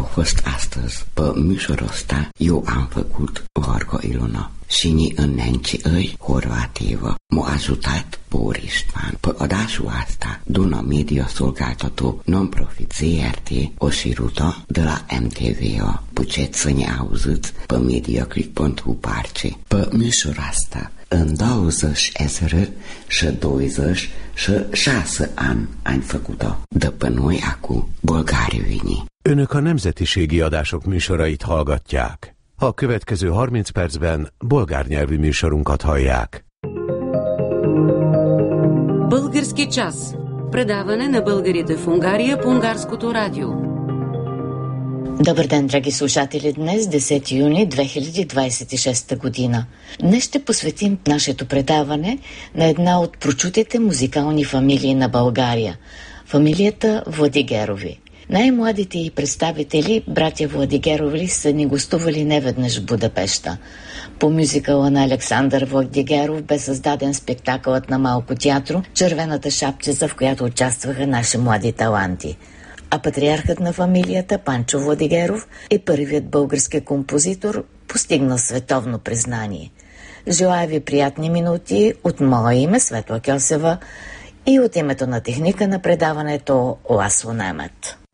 au fost astăzi pe mișorul ăsta, eu am făcut Gorgo Ilona. Și ni înnenci îi Horvativă m-a ajutat Borisman. Pe odașul asta, Duna Media Solgáltató non-profit ZRT o șirută de la MTV-o. Puceți să ne auziți pe mediaclick.hu parce. Pe mișorul asta, în 20 ani făcut-o. De pe noi acum, bulgári. Önök a nemzetiségi adások műsorait hallgatják. A következő 30 percben bolgár nyelvű műsorunkat hallják. Български час. Предаване на българите в Унгария по Унгарското радио. Добър ден, драги слушатели! Днес, 10 юни 2026 година. Днес ще посветим нашето предаване на една от прочутите музикални фамилии на България – фамилията Владигерови. Най-младите и представители, братя Владигерови, са ни гостували неведнъж в Будапеща. По мюзикъла на Александър Владигеров бе създаден спектакълът на Малко театро «Червената шапчица», в която участваха наши млади таланти. А патриархът на фамилията Панчо Владигеров е първият български композитор, постигнал световно признание. Желая ви приятни минути от мое име Светла Кьосева и от името на техника на предаването Ласло Немет.